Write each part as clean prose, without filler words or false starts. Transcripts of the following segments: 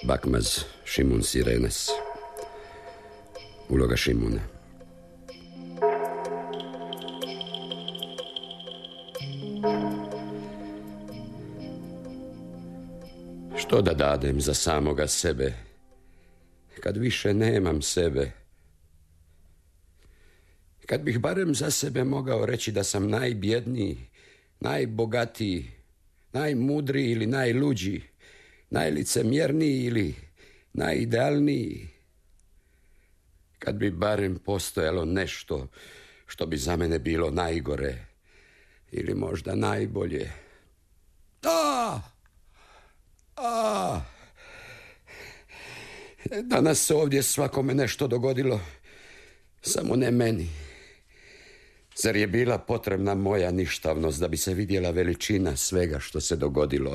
Bakmaz Šimun Sirenes. Uloga Šimuna. Što da dadem za samoga sebe, kad više nemam sebe? Kad bih barem za sebe mogao reći da sam najbjedniji, najbogatiji, najmudriji ili najluđi, najlicemjerniji ili najidealniji. Kad bi barem postojalo nešto što bi za mene bilo najgore ili možda najbolje. Danas se ovdje svakome nešto dogodilo, samo ne meni. Zar je bila potrebna moja ništavnost da bi se vidjela veličina svega što se dogodilo?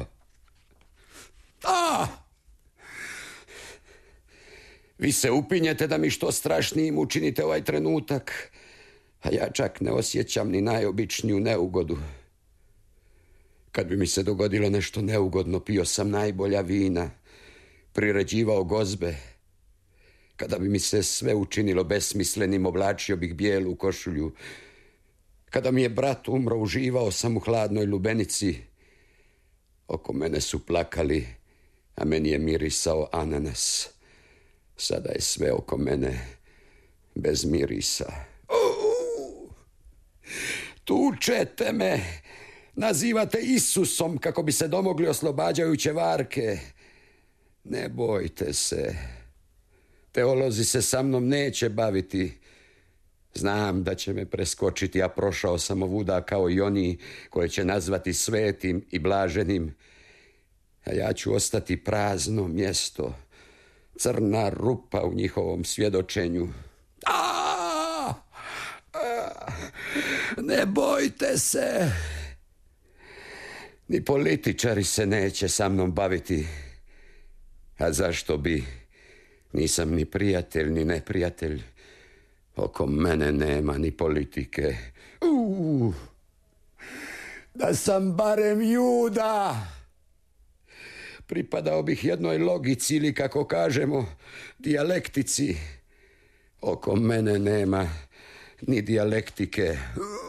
Vi se upinjete da mi što strašnijim učinite ovaj trenutak, a ja čak ne osjećam ni najobičniju neugodu. Kad bi mi se dogodilo nešto neugodno, pio sam najbolja vina, priređivao gozbe. Kada bi mi se sve učinilo besmislenim, oblačio bih bijelu košulju. Kada mi je brat umro, uživao sam u hladnoj lubenici. Oko mene su plakali, a meni je mirisao ananas. Sada je sve oko mene bez mirisa. Tučete me, nazivate Isusom kako bi se domogli oslobađajuće varke. Ne bojte se, teolozi se sa mnom neće baviti. Znam da će me preskočiti, a prošao sam ovuda kao i oni koje će nazvati svetim i blaženim. A ja ću ostati prazno mjesto, crna rupa u njihovom svjedočenju. Ne bojte se. Ni političari se neće sa mnom baviti. A zašto bi? Nisam ni prijatelj, ni neprijatelj. Oko mene nema ni politike. Da sam barem Juda, pripadao bih jednoj logici ili, kako kažemo, dijalektici. Oko mene nema ni dijalektike.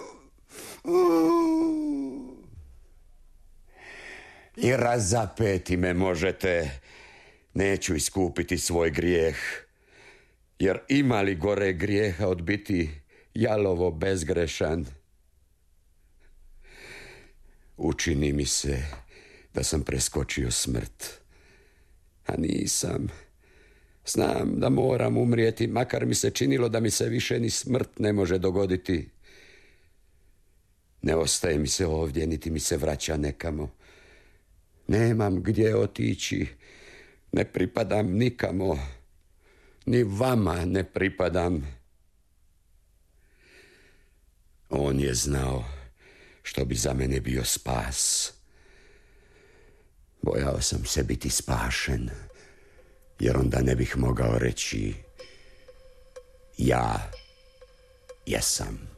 I razapeti me možete, neću iskupiti svoj grijeh. Jer ima li gore grijeha od biti jalovo bezgrešan? Učini mi se da sam preskočio smrt, a nisam. Znam da moram umrijeti, makar mi se činilo da mi se više ni smrt ne može dogoditi. Ne ostaje mi se ovdje, niti mi se vraća nekamo. Nemam gdje otići, ne pripadam nikamo, ni vama ne pripadam. On je znao što bi za mene bio spas. Bojao sam se biti spašen, jer onda ne bih mogao reći ja jesam.